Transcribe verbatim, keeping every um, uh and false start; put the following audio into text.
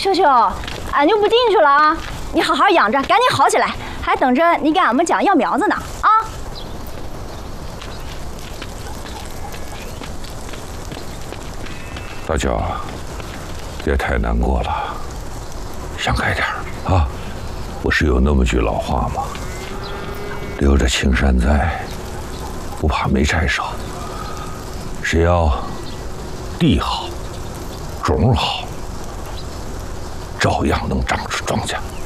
秀秀，俺就不进去了啊！你好好养着，赶紧好起来，还等着你给俺们讲药苗子呢啊！ 大娇，别太难过了，想开点啊！不是有那么句老话吗？留着青山在，不怕没柴烧。只要地好，种好，照样能长出庄稼。